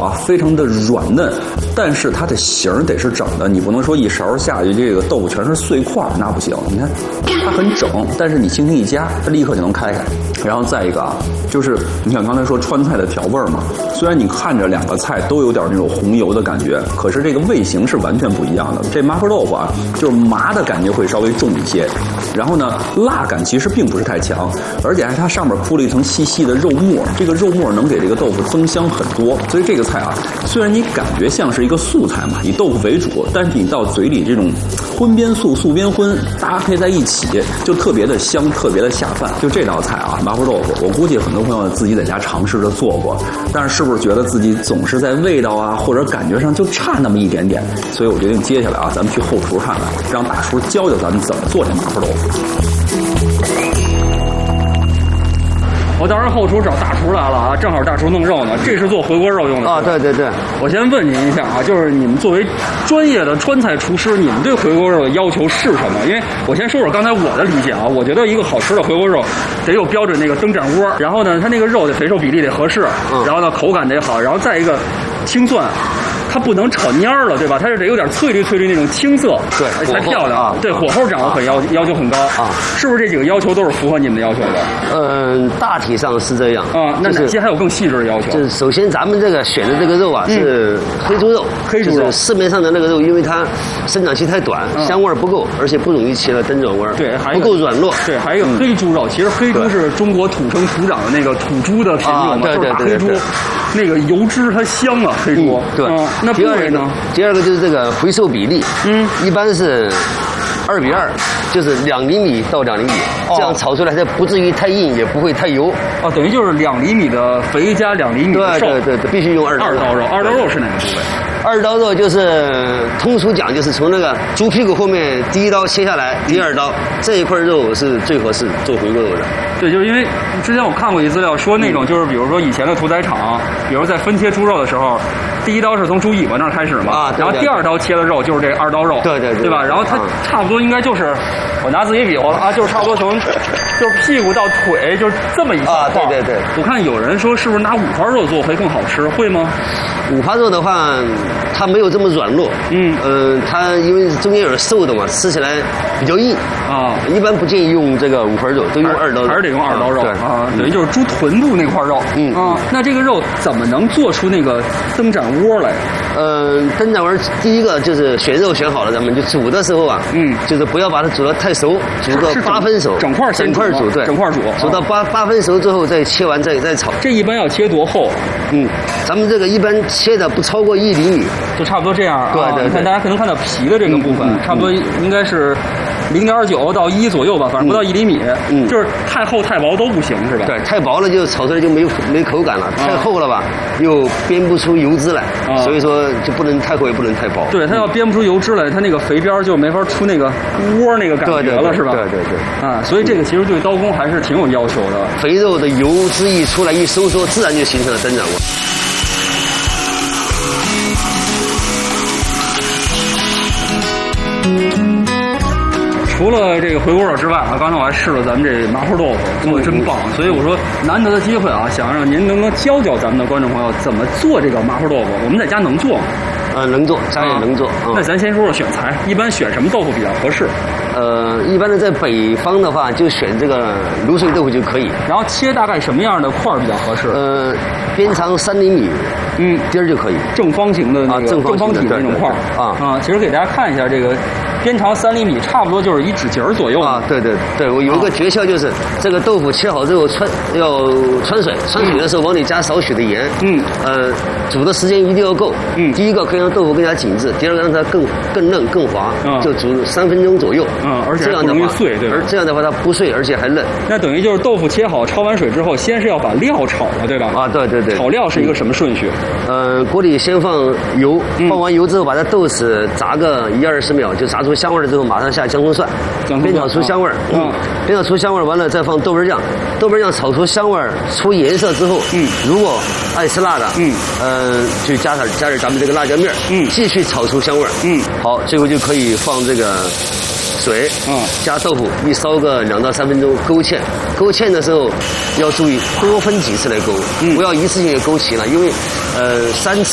啊，非常的软嫩，但是它的形得是整的，你不能说一勺下去这个豆腐全是碎块，那不行。你看它很整，但是你轻轻一夹，它立刻就能开开。然后再一个啊，就是你想刚才说川菜的调味嘛，虽然你看着两个菜都有点那种红油的感觉，可是这个味型是完全不一样的。这麻婆豆腐啊，就是麻的感觉会稍微重一些，然后呢，辣感其实并不是太强，而且它上面铺了一层细细的肉末，这个肉末能给这个豆腐增香很多。所以这个菜啊，虽然你感觉像是一个素菜嘛，以豆腐为主，但是你到嘴里这种荤边素，素边荤搭配在一起，就特别的香，特别的下饭。就这道菜啊，麻婆豆腐，我估计很多朋友自己在家尝试着做过，但是是不是觉得自己总是在味道啊或者感觉上就差那么一点点？所以我决定接下来啊，咱们去后厨看看，让大厨教教咱们怎么做这麻婆豆腐。 我当时后厨找大厨来了啊，正好大厨弄肉呢，这是做回锅肉用的啊。对对对， 我先问您一下啊，就是你们作为专业的川菜厨师，你们对回锅肉的要求是什么？因为我先说说刚才我的理解啊，我觉得一个好吃的回锅肉得有标准那个灯盏窝，然后呢，它那个肉的肥瘦比例得合适，然后呢口感得好，然后再一个清蒜。它不能炒蔫儿了，对吧？它是得有点翠绿翠绿那种青色， 对， 才漂亮。对，火候掌握很要求很高啊。是不是这几个要求都是符合你们的要求的？ 大体上是这样啊。那哪些还有更细致的要求？ 就是首先咱们这个选的这个肉啊是黑猪肉， 黑猪肉市面上的那个肉，因为它生长期太短，香味不够，而且不容易起了灯盏味， 对， 不够软糯。 对，还有黑猪肉，其实黑猪是中国土生土长的那个土猪的品种嘛，就是大黑猪，那个油脂它香啊，黑猪。 对。 那部位呢？ 第二个就是这个回收比例，一般是2:2，就是2厘米到2厘米，这样炒出来它不至于太硬，也不会太油。 哦，等于就是2厘米的肥加2厘米的瘦。 对，必须用二刀肉。 二刀肉是哪个部位？ 二刀肉就是通俗讲，就是从那个猪屁股后面第一刀切下来，第二刀这一块肉是最合适做回锅肉的。 对，就是因为之前我看过一资料说那种就是比如说以前的屠宰场，比如在分切猪肉的时候，第一刀是从猪尾巴那儿开始嘛，然后第二刀切的肉就是这二刀肉，对吧？然后它差不多应该就是我拿自己比划了啊，就是差不多从就是屁股到腿就是这么一小块。 对。 我看有人说是不是拿五花肉做会更好吃，会吗？ 五花肉的话，它没有这么软糯，它因为中间有瘦的嘛，吃起来比较硬啊。一般不建议用这个五花肉，都用二刀肉， 还是得用二刀肉啊。等于就是猪臀部那块肉，那这个肉怎么能做出那个灯盏窝来？ 灯盏窝第一个就是选肉选好了，咱们就煮的时候啊，就是不要把它煮得太熟，煮个8分熟， 整块煮，对，整块煮， 煮到8分熟之后再切完再炒。 这一般要切多厚？ 咱们这个一般切的不超过1厘米， 就差不多这样。 对， 你看大家可能看到皮的这个部分，差不多应该是0.9到1左右吧，反正不到1厘米。就是太厚太薄都不行，是吧？ 对，太薄了就炒出来就没口感了，太厚了吧又煸不出油脂来，所以说就不能太厚也不能太薄。 对，它要煸不出油脂来，它那个肥边就没法出那个窝那个感觉了，是吧？ 对。 啊，所以这个其实对刀工还是挺有要求的。 肥肉的油脂一出来一收缩，自然就形成了灯盏窝。 除了这个回锅肉之外啊，刚才我还试了咱们这麻婆豆腐，做的真棒。所以我说难得的机会啊，想让您能教教咱们的观众朋友怎么做这个麻婆豆腐。我们在家能做吗？ 能做，家里能做。 那咱先说说选材，一般选什么豆腐比较合适？ 一般的在北方的话，就选这个卤水豆腐就可以。 然后切大概什么样的块比较合适？ 边长3厘米，丁儿就可以。 正方形的那个正方体的那种块其实给大家看一下这个。边长3厘米，差不多就是1指节左右啊。对，我有一个诀窍，就是这个豆腐切好之后要穿水，穿水的时候往里加少许的盐。煮的时间一定要够。第一个可以让豆腐更加紧致，第二个让它更嫩更滑，就煮3分钟左右。 而且不容易碎，对吧？ 这样的话它不碎，而且还嫩。 那等于就是豆腐切好，焯完水之后，先是要把料炒了，对吧？ 啊，对。 炒料是一个什么顺序？ 锅里先放油，放完油之后把它豆豉炸个1-20秒，就炸出香味了之后，马上下姜葱蒜，煸炒出香味儿。煸炒出香味儿完了再放豆瓣酱，豆瓣酱炒出香味儿出颜色之后，如果爱吃辣的，就加点咱们这个辣椒面，继续炒出香味儿。好，最后就可以放这个水，加豆腐，一烧个2到3分钟，勾芡。勾芡的时候要注意多分几次来勾，不要一次性也勾齐了，因为3次